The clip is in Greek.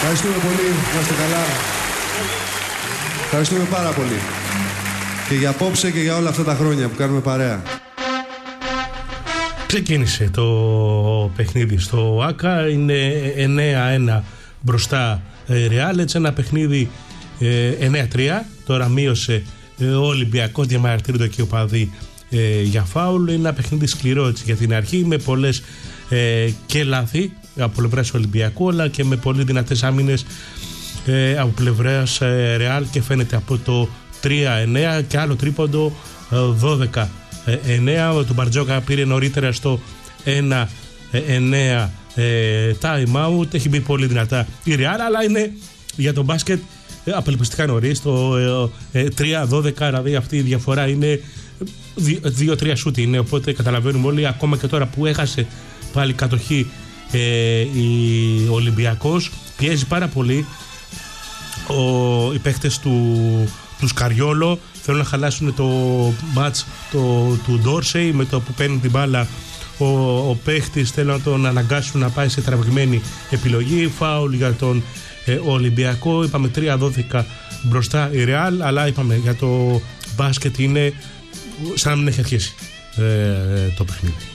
Ευχαριστούμε πολύ, να είστε καλά. Ευχαριστούμε πάρα πολύ. Και για απόψε και για όλα αυτά τα χρόνια που κάνουμε παρέα. Ξεκίνησε το παιχνίδι στο ΆΚΑ, είναι 9-1 μπροστά Ρεάλ, έτσι ένα παιχνίδι 9-3, τώρα μείωσε ο Ολυμπιακός, διαμαρτύρονται και οι οπαδοί για φάουλ. Είναι ένα παιχνίδι σκληρό έτσι για την αρχή, με πολλές και λάθη από πλευράς Ολυμπιακού, αλλά και με πολύ δυνατές άμυνες από πλευράς Ρεάλ, και φαίνεται από το 3-9 και άλλο τρίποντο 12-9. Το Μπαρτζόκα πήρε νωρίτερα στο 1-9 time out. Έχει μπει πολύ δυνατά η Ρεάλ, αλλά είναι για το μπάσκετ απελπιστικά νωρίς. Το 3-12, δηλαδή αυτή η διαφορά είναι 2-3 σούτ είναι, οπότε καταλαβαίνουμε όλοι, ακόμα και τώρα που έχασε πάλι κατοχή ο Ολυμπιακός, πιέζει πάρα πολύ οι παίκτες του Σκαριόλο. Θέλουν να χαλάσουν το μάτς του Ντόρσεϊ, με το που παίρνει την μπάλα ο παίχτης, θέλουν να τον αναγκάσουν να πάει σε τραβηγμένη επιλογή. Φάουλ για τον Ολυμπιακό. Είπαμε 3-12 μπροστά η Ρεάλ, αλλά είπαμε για το μπάσκετ είναι σαν να μην έχει αρχίσει το παιχνίδι.